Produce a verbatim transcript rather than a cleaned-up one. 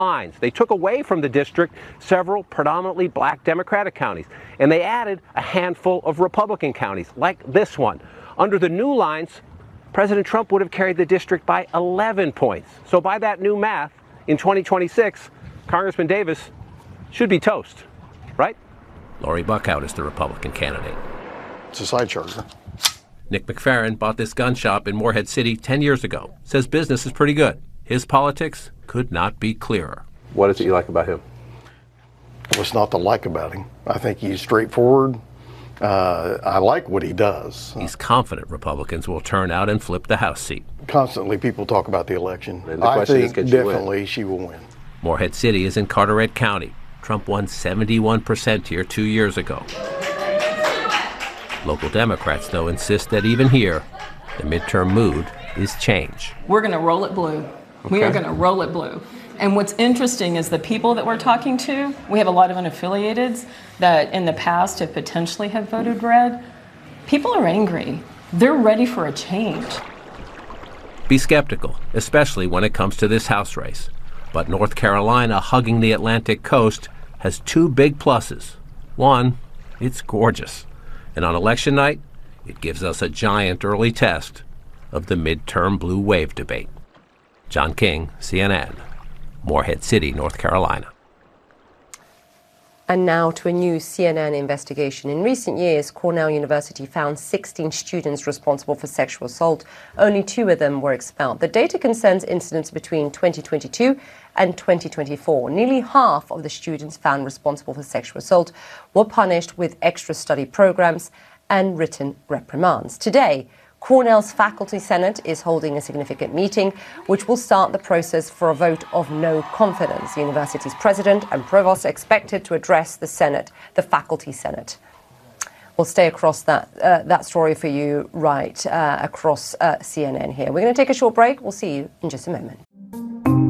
lines. They took away from the district several predominantly black Democratic counties, and they added a handful of Republican counties, like this one. Under the new lines, President Trump would have carried the district by eleven points. So by that new math, in twenty twenty-six, Congressman Davis should be toast, right? Lori Buckhout is the Republican candidate. It's a side charger. Nick McFerrin bought this gun shop in Morehead City ten years ago. Says business is pretty good. His politics could not be clearer. What is it you like about him? What's not to like about him? I think he's straightforward. Uh, I like what he does. He's confident Republicans will turn out and flip the House seat. Constantly people talk about the election. And the I question think is, can she definitely win? she will win. Morehead City is in Carteret County. Trump won seventy-one percent here two years ago. Local Democrats, though, insist that even here, the midterm mood is change. We're going to roll it blue. Okay. We are going to roll it blue. And what's interesting is the people that we're talking to, we have a lot of unaffiliateds that in the past have potentially have voted red. People are angry. They're ready for a change. Be skeptical, especially when it comes to this House race. But North Carolina, hugging the Atlantic coast, has two big pluses. One, it's gorgeous. And on election night, it gives us a giant early test of the midterm blue wave debate. John King, C N N, Morehead City, North Carolina. And now to a new C N N investigation. In recent years, Cornell University found sixteen students responsible for sexual assault. Only two of them were expelled. The data concerns incidents between twenty twenty-two and twenty twenty-four. Nearly half of the students found responsible for sexual assault were punished with extra study programs and written reprimands. Today, Cornell's Faculty Senate is holding a significant meeting, which will start the process for a vote of no confidence. The university's president and provost are expected to address the Senate, the Faculty Senate. We'll stay across that uh, that story for you right uh, across uh, C N N here. We're going to take a short break. We'll see you in just a moment.